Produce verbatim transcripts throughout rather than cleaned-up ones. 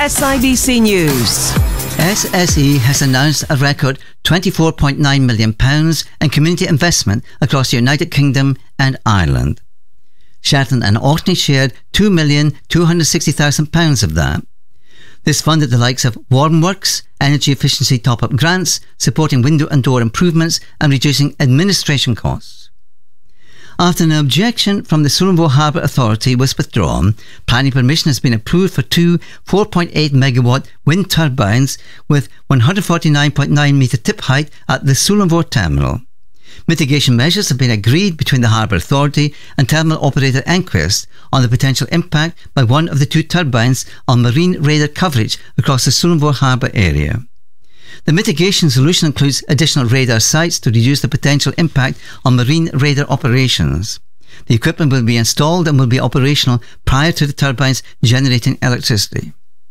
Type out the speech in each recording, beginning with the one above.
S I B C News. S S E has announced a record twenty-four point nine million pounds in community investment across the United Kingdom and Ireland. Shetland and Orkney shared two million two hundred sixty thousand pounds of that. This funded the likes of Warm Works, energy efficiency top-up grants, supporting window and door improvements and reducing administration costs. After an objection from the Sullivans Harbour Authority was withdrawn, planning permission has been approved for two four point eight megawatt wind turbines with one hundred forty-nine point nine metre tip height at the Sullivans terminal. Mitigation measures have been agreed between the Harbour Authority and terminal operator Enquest on the potential impact by one of the two turbines on marine radar coverage across the Sullivans Harbour area. The mitigation solution includes additional radar sites to reduce the potential impact on marine radar operations. The equipment will be installed and will be operational prior to the turbines generating electricity.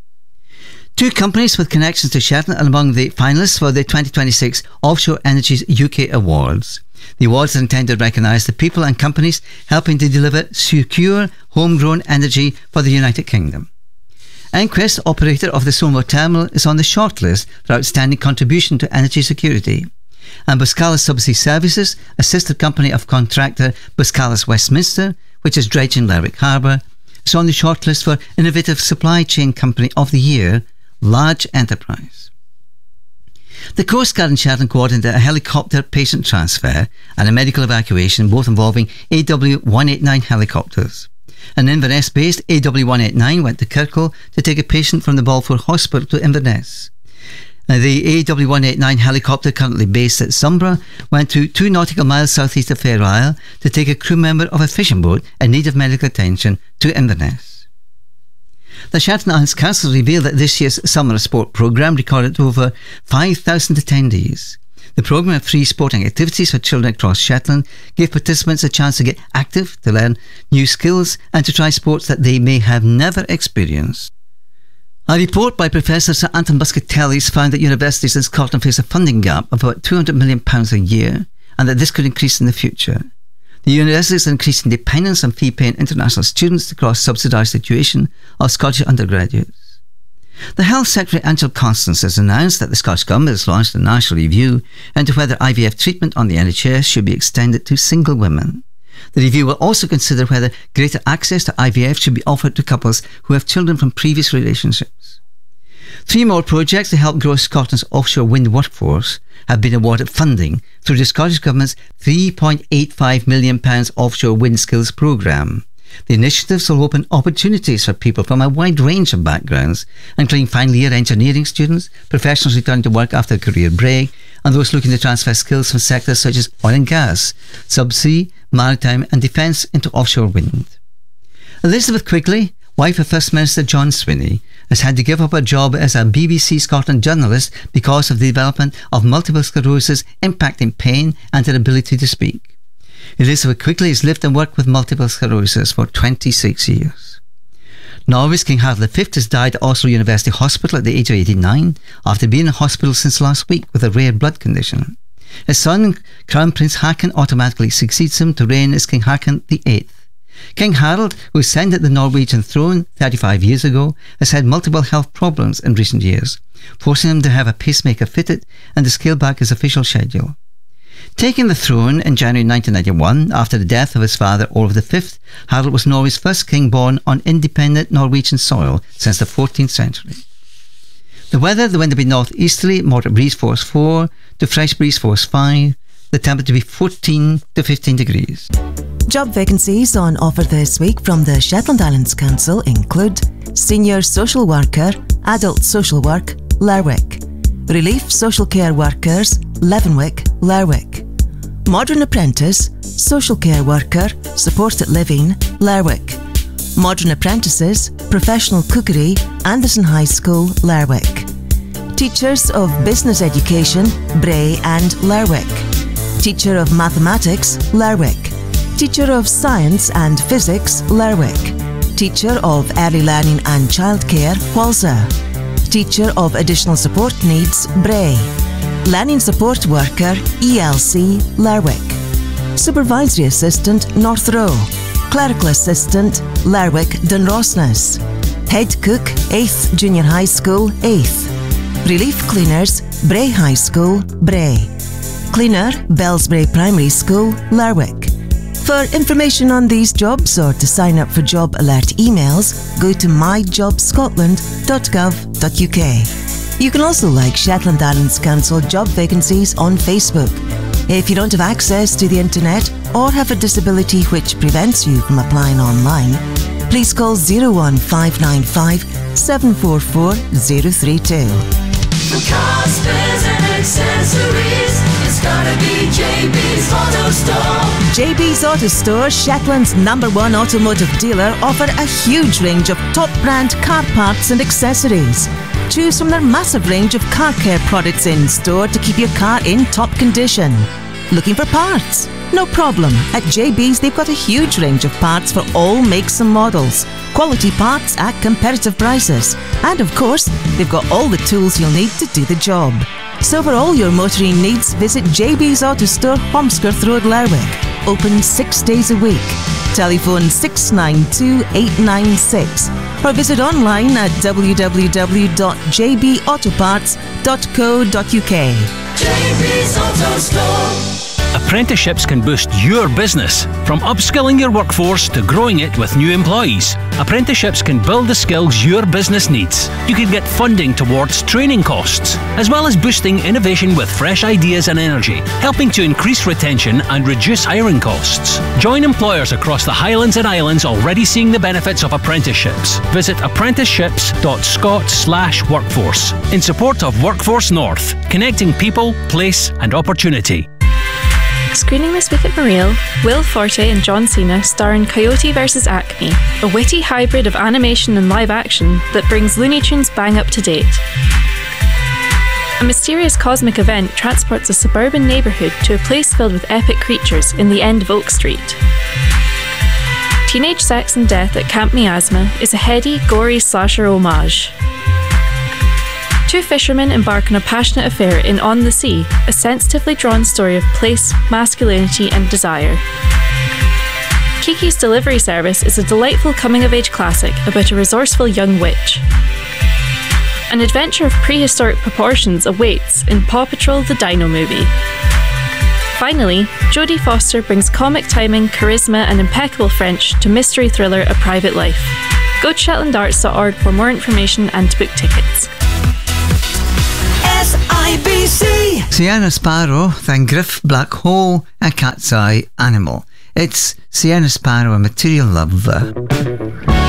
Two companies with connections to Shetland are among the finalists for the twenty twenty-six Offshore Energies U K Awards. The awards are intended to recognise the people and companies helping to deliver secure, homegrown energy for the United Kingdom. Enquest, operator of the Sullivans terminal, is on the shortlist for outstanding contribution to energy security. And Buscalis Subsea Services, a sister company of contractor Buscalis Westminster, which is dredging Lerwick Harbour, is on the shortlist for Innovative Supply Chain Company of the Year, Large Enterprise. The Coast Guard in Shetland coordinated a helicopter patient transfer and a medical evacuation, both involving A W one eighty-nine helicopters. An Inverness-based A W one eighty-nine went to Kirkle to take a patient from the Balfour Hospital to Inverness. Now, the A W one eighty-nine helicopter, currently based at Sombra, went to two nautical miles southeast of Fair Isle to take a crew member of a fishing boat in need of medical attention to Inverness. The Shetland Islands Council revealed that this year's summer sport programme recorded over five thousand attendees. The programme of free sporting activities for children across Shetland gave participants a chance to get active, to learn new skills and to try sports that they may have never experienced. A report by Professor Sir Anton Buscatellis found that universities in Scotland face a funding gap of about two hundred million pounds a year and that this could increase in the future. The universities are increasing dependence on fee-paying international students to cross-subsidised situation of Scottish undergraduates. The Health Secretary Angela Constance has announced that the Scottish Government has launched a national review into whether I V F treatment on the N H S should be extended to single women. The review will also consider whether greater access to I V F should be offered to couples who have children from previous relationships. Three more projects to help grow Scotland's offshore wind workforce have been awarded funding through the Scottish Government's three point eight five million pounds offshore wind skills programme. The initiatives will open opportunities for people from a wide range of backgrounds, including final year engineering students, professionals returning to work after a career break, and those looking to transfer skills from sectors such as oil and gas, subsea, maritime and defence into offshore wind. Elizabeth Quigley, wife of First Minister John Swinney, has had to give up her job as a B B C Scotland journalist because of the development of multiple sclerosis impacting pain and her ability to speak. Elizabeth Quigley has lived and worked with multiple sclerosis for twenty-six years. Norway's King Harald the Fifth has died at Oslo University Hospital at the age of eighty-nine after being in hospital since last week with a rare blood condition. His son, Crown Prince Haakon, automatically succeeds him to reign as King Haakon the Eighth. King Harald, who ascended the Norwegian throne thirty-five years ago, has had multiple health problems in recent years, forcing him to have a pacemaker fitted and to scale back his official schedule. Taking the throne in January nineteen ninety-one, after the death of his father Olav the Fifth, Harald was Norway's first king born on independent Norwegian soil since the fourteenth century. The weather, the wind will be northeasterly, moderate breeze force four to fresh breeze force five, the temperature to be fourteen to fifteen degrees. Job vacancies on offer this week from the Shetland Islands Council include Senior Social Worker, Adult Social Work, Lerwick; Relief Social Care Workers, Leavenwick, Lerwick; Modern Apprentice, Social Care Worker, Supported Living, Lerwick; Modern Apprentices, Professional Cookery, Anderson High School, Lerwick; Teachers of Business Education, Bray and Lerwick; Teacher of Mathematics, Lerwick; Teacher of Science and Physics, Lerwick; Teacher of Early Learning and Childcare, Walser; Teacher of Additional Support Needs, Bray; Learning Support Worker, E L C, Lerwick; Supervisory Assistant, North Row; Clerical Assistant, Lerwick, Dunrossness; Head cook, eighth Junior High School, eighth. Relief cleaners, Bray High School, Bray. Cleaner, Bellsbury Primary School, Lerwick. For information on these jobs or to sign up for job alert emails, go to my job scotland dot gov dot u k. You can also like Shetland Islands Council job vacancies on Facebook. If you don't have access to the internet or have a disability which prevents you from applying online, please call zero one five nine five seven four four zero three two. For cars, spares and accessories, it's gotta be J B's Auto Store. J B's Auto Store, Shetland's number one automotive dealer, offer a huge range of top brand car parts and accessories. Choose from their massive range of car care products in store to keep your car in top condition. Looking for parts? No problem. At J B's they've got a huge range of parts for all makes and models. Quality parts at competitive prices. And of course, they've got all the tools you'll need to do the job. So for all your motoring needs, visit J B's Auto Store, Holmskirth Road, Lerwick. Open six days a week. Telephone six nine two eight nine six or visit online at w w w dot j b auto parts dot co dot u k. J B's Auto Store. Apprenticeships can boost your business, from upskilling your workforce to growing it with new employees. Apprenticeships can build the skills your business needs. You can get funding towards training costs, as well as boosting innovation with fresh ideas and energy, helping to increase retention and reduce hiring costs. Join employers across the Highlands and Islands already seeing the benefits of apprenticeships. Visit apprenticeships dot scot slash workforce in support of Workforce North, connecting people, place and opportunity. Screening this week at Mariel, Will Forte and John Cena star in Coyote versus Acme, a witty hybrid of animation and live action that brings Looney Tunes bang up to date. A mysterious cosmic event transports a suburban neighbourhood to a place filled with epic creatures in the end of Oak Street. Teenage Sex and Death at Camp Miasma is a heady, gory slasher homage. Two fishermen embark on a passionate affair in On the Sea, a sensitively drawn story of place, masculinity and desire. Kiki's Delivery Service is a delightful coming-of-age classic about a resourceful young witch. An adventure of prehistoric proportions awaits in Paw Patrol the Dino Movie. Finally, Jodie Foster brings comic timing, charisma and impeccable French to mystery thriller A Private Life. Go to shetland arts dot org for more information and to book tickets. S I B C. Sienna Sparrow, then Griff Black Hole, a Cat's Eye Animal. It's Sienna Sparrow, a material lover.